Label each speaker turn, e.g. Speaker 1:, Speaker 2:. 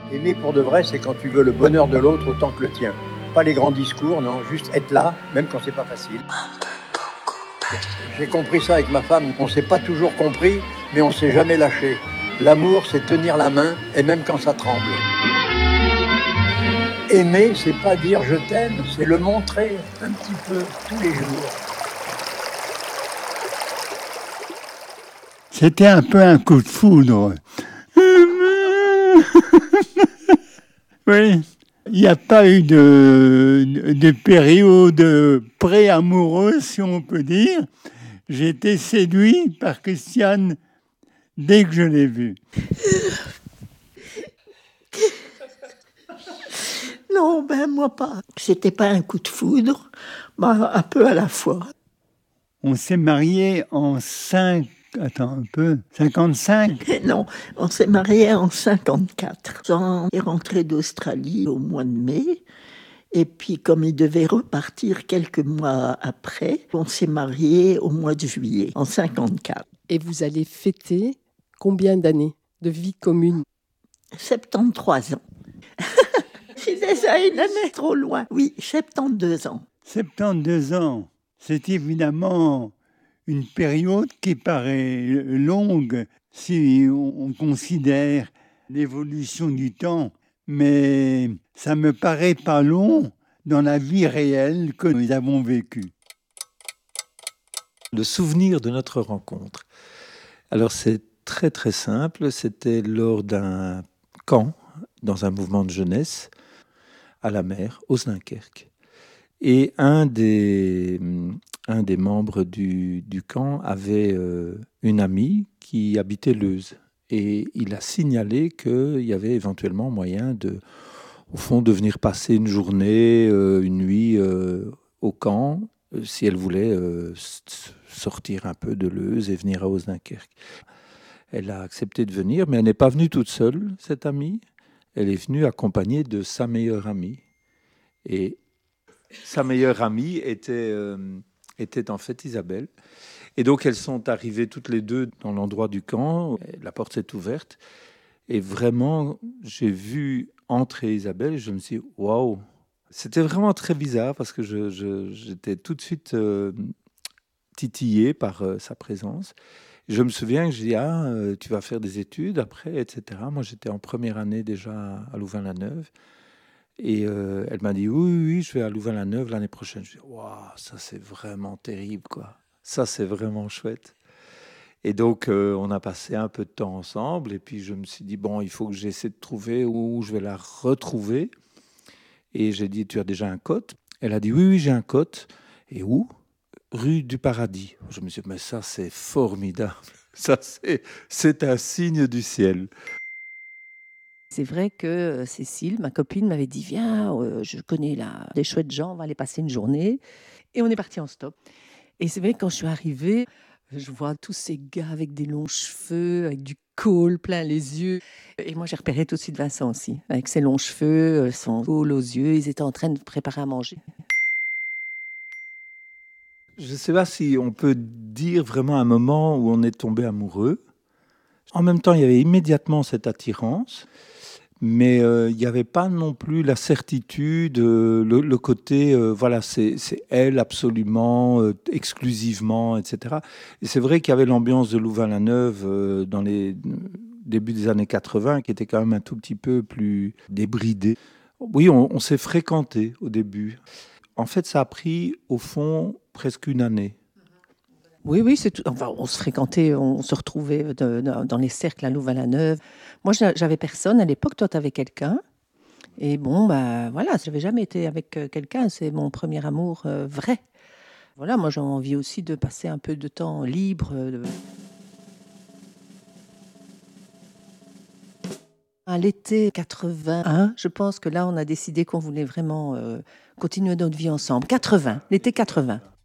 Speaker 1: Aimer pour de vrai, c'est quand tu veux le bonheur de l'autre autant que le tien. Pas les grands discours, non, juste être là, même quand c'est pas facile. J'ai compris ça avec ma femme, on s'est pas toujours compris, mais on s'est jamais lâché. L'amour, c'est tenir la main, et même quand ça tremble. Aimer, c'est pas dire je t'aime, c'est le montrer un petit peu tous les jours.
Speaker 2: C'était un peu un coup de foudre. Oui, il n'y a pas eu de période pré-amoureuse, si on peut dire. J'ai été séduit par Christiane dès que je l'ai vue.
Speaker 3: Non, moi pas. C'était pas un coup de foudre, un peu à la fois.
Speaker 2: On s'est mariés en 55.
Speaker 3: Non, on s'est mariés en 54. On est rentré d'Australie au mois de mai. Et puis, comme il devait repartir quelques mois après, on s'est mariés au mois de juillet, en 54.
Speaker 4: Et vous allez fêter combien d'années de vie commune?
Speaker 3: 73 ans. C'est déjà une année trop loin. Oui, 72 ans.
Speaker 2: 72 ans, c'est évidemment une période qui paraît longue si on considère l'évolution du temps, mais ça me paraît pas long dans la vie réelle que nous avons vécue.
Speaker 5: Le souvenir de notre rencontre. Alors c'est très très simple, c'était lors d'un camp, dans un mouvement de jeunesse, à la mer, au Dunkerque. Et un des membres du camp avait une amie qui habitait Leuze. Et il a signalé qu'il y avait éventuellement moyen au fond, de venir passer une journée, une nuit au camp, si elle voulait sortir un peu de Leuze et venir à Osdunkerque. Elle a accepté de venir, mais elle n'est pas venue toute seule, cette amie. Elle est venue accompagnée de sa meilleure amie. Et sa meilleure amie était en fait Isabelle. Et donc, elles sont arrivées toutes les deux dans l'endroit du camp. La porte s'est ouverte. Et vraiment, j'ai vu entrer Isabelle et je me suis dit, waouh! C'était vraiment très bizarre parce que j'étais tout de suite titillé par sa présence. Je me souviens que j'ai dit, tu vas faire des études après, etc. Moi, j'étais en première année déjà à Louvain-la-Neuve. Et elle m'a dit, oui, je vais à Louvain-la-Neuve l'année prochaine. Je dis, waouh, ça c'est vraiment terrible, quoi. Ça, c'est vraiment chouette. Et donc, on a passé un peu de temps ensemble. Et puis, je me suis dit, bon, il faut que j'essaie de trouver où je vais la retrouver. Et j'ai dit, tu as déjà un cote? Elle a dit, oui, j'ai un cote. Et où? Rue du Paradis. Je me suis dit, mais ça, c'est formidable. Ça, c'est un signe du ciel.
Speaker 6: C'est vrai que Cécile, ma copine, m'avait dit, viens, je connais là des chouettes gens, on va aller passer une journée. Et on est parti en stop. Et c'est vrai que quand je suis arrivée, je vois tous ces gars avec des longs cheveux, avec du col plein les yeux. Et moi, j'ai repéré tout de suite Vincent aussi, avec ses longs cheveux, son col aux yeux. Ils étaient en train de préparer à manger.
Speaker 5: Je ne sais pas si on peut dire vraiment un moment où on est tombé amoureux. En même temps, il y avait immédiatement cette attirance, mais il n'y avait pas non plus la certitude, le côté, voilà, c'est elle absolument, exclusivement, etc. Et c'est vrai qu'il y avait l'ambiance de Louvain-la-Neuve dans les débuts des années 80, qui était quand même un tout petit peu plus débridée. Oui, on s'est fréquentés au début. En fait, ça a pris, au fond, presque une année.
Speaker 6: Oui, c'est tout. Enfin, on se fréquentait, on se retrouvait dans les cercles à Louvain-la-Neuve. Moi, j'avais personne à l'époque. Toi, tu avais quelqu'un. Et bon, voilà, je n'avais jamais été avec quelqu'un. C'est mon premier amour vrai. Voilà, moi, j'ai envie aussi de passer un peu de temps libre. À l'été 81, je pense que là, on a décidé qu'on voulait vraiment continuer notre vie ensemble. L'été 80.